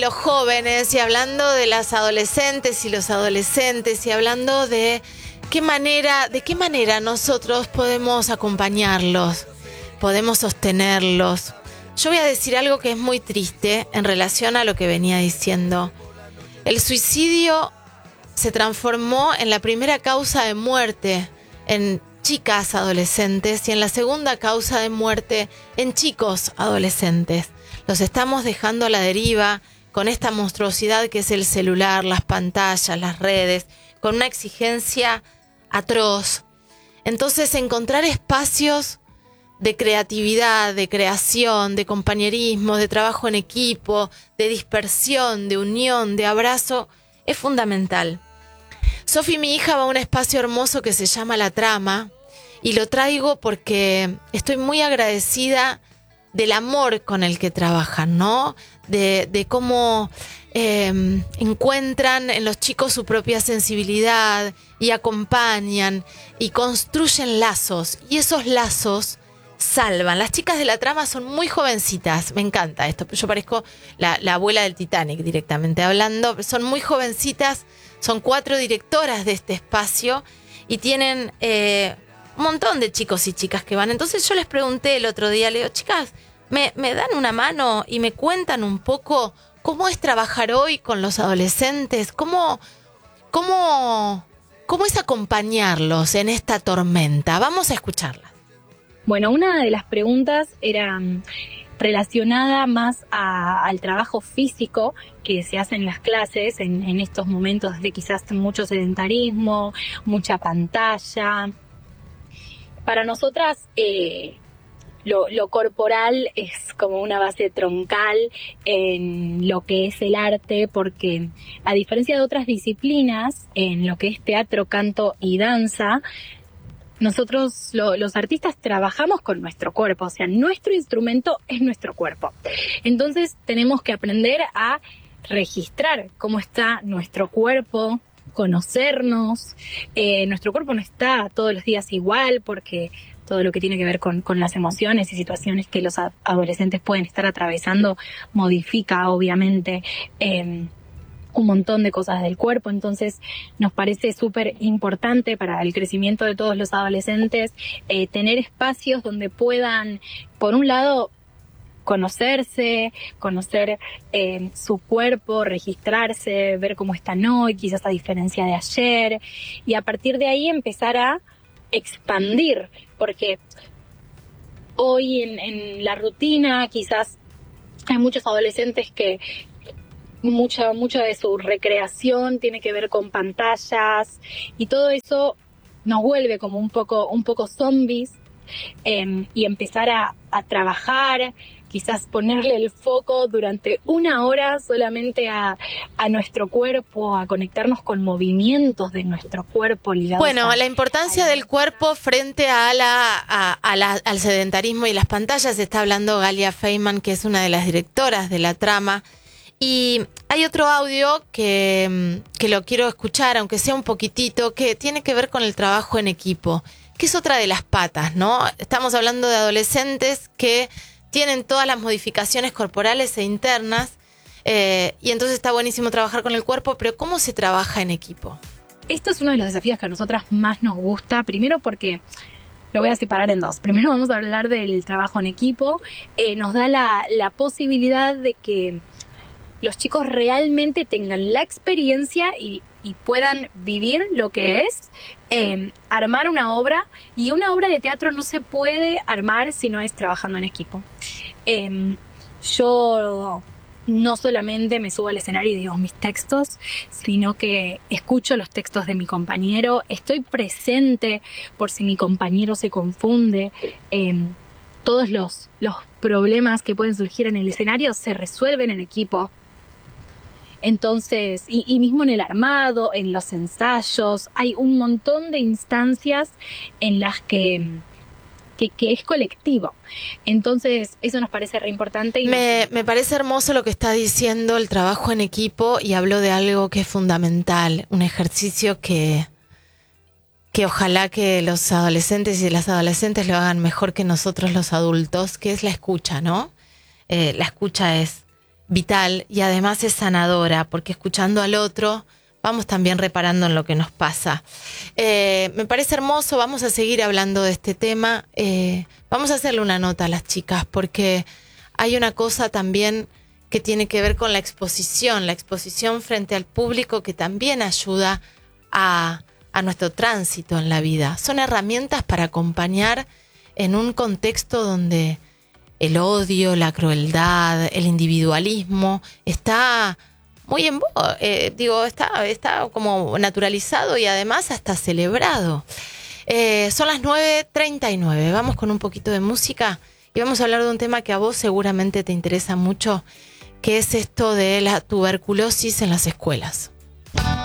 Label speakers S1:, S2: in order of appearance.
S1: los jóvenes y hablando de las adolescentes y los adolescentes y hablando de de qué manera nosotros podemos acompañarlos, podemos sostenerlos. Yo voy a decir algo que es muy triste en relación a lo que venía diciendo. El suicidio se transformó en la primera causa de muerte en chicas adolescentes y en la segunda causa de muerte en chicos adolescentes. Los estamos dejando a la deriva con esta monstruosidad que es el celular, las pantallas, las redes, con una exigencia atroz. Entonces, encontrar espacios de creatividad, de creación, de compañerismo, de trabajo en equipo, de dispersión, de unión, de abrazo, es fundamental. Sofi, mi hija, va a un espacio hermoso que se llama La Trama y lo traigo porque estoy muy agradecida del amor con el que trabajan, ¿no? De cómo encuentran en los chicos su propia sensibilidad y acompañan y construyen lazos. Y esos lazos salvan. Las chicas de La Trama son muy jovencitas. Me encanta esto. Yo parezco la abuela del Titanic directamente hablando. Son muy jovencitas. Son 4 directoras de este espacio y tienen un montón de chicos y chicas que van. Entonces yo les pregunté el otro día, le digo, chicas, ¿me dan una mano y me cuentan un poco cómo es trabajar hoy con los adolescentes? ¿Cómo es acompañarlos en esta tormenta? Vamos a escucharla.
S2: Bueno, una de las preguntas era relacionada más al trabajo físico que se hace en las clases en estos momentos de quizás mucho sedentarismo, mucha pantalla. Para nosotras lo corporal es como una base troncal en lo que es el arte, porque a diferencia de otras disciplinas, en lo que es teatro, canto y danza, nosotros los artistas trabajamos con nuestro cuerpo, o sea, nuestro instrumento es nuestro cuerpo. Entonces tenemos que aprender a registrar cómo está nuestro cuerpo, conocernos. Nuestro cuerpo no está todos los días igual porque todo lo que tiene que ver con las emociones y situaciones que los adolescentes pueden estar atravesando modifica obviamente un montón de cosas del cuerpo. Entonces nos parece súper importante para el crecimiento de todos los adolescentes tener espacios donde puedan, por un lado, conocerse, conocer su cuerpo, registrarse, ver cómo están hoy, quizás a diferencia de ayer, y a partir de ahí empezar a expandir, porque hoy en la rutina quizás hay muchos adolescentes que mucha de su recreación tiene que ver con pantallas y todo eso nos vuelve como un poco zombies, y empezar a trabajar, quizás ponerle el foco durante 1 hora solamente a nuestro cuerpo, a conectarnos con movimientos de nuestro cuerpo ligados.
S1: Bueno, la importancia del cuerpo frente al sedentarismo y las pantallas está hablando Galia Feynman, que es una de las directoras de La Trama. Y hay otro audio que lo quiero escuchar, aunque sea un poquitito, que tiene que ver con el trabajo en equipo, que es otra de las patas, ¿no? Estamos hablando de adolescentes que tienen todas las modificaciones corporales e internas, y entonces está buenísimo trabajar con el cuerpo, pero ¿cómo se trabaja en equipo?
S2: Esto es uno de los desafíos que a nosotras más nos gusta, primero porque lo voy a separar en dos. Primero vamos a hablar del trabajo en equipo. Nos da la posibilidad de que los chicos realmente tengan la experiencia y puedan vivir lo que es armar una obra, y una obra de teatro no se puede armar si no es trabajando en equipo. Yo no solamente me subo al escenario y digo mis textos, sino que escucho los textos de mi compañero, estoy presente por si mi compañero se confunde. Todos los problemas que pueden surgir en el escenario se resuelven en equipo. Entonces, y mismo en el armado, en los ensayos, hay un montón de instancias en las que es colectivo. Entonces, eso nos parece re importante. Y
S1: me parece hermoso lo que está diciendo, el trabajo en equipo, y habló de algo que es fundamental, un ejercicio que ojalá que los adolescentes y las adolescentes lo hagan mejor que nosotros los adultos, que es la escucha, ¿no? La escucha es vital y además es sanadora, porque escuchando al otro vamos también reparando en lo que nos pasa. Me parece hermoso, vamos a seguir hablando de este tema. Vamos a hacerle una nota a las chicas, porque hay una cosa también que tiene que ver con la exposición frente al público, que también ayuda a nuestro tránsito en la vida. Son herramientas para acompañar en un contexto donde el odio, la crueldad, el individualismo está muy en boga, está como naturalizado y además hasta celebrado. Son las 9:39, vamos con un poquito de música y vamos a hablar de un tema que a vos seguramente te interesa mucho, que es esto de la tuberculosis en las escuelas.